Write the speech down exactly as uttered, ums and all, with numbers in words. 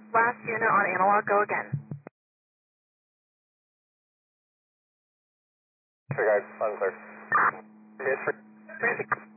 Last unit on analog, go again. Disregard, unclear. Disregard.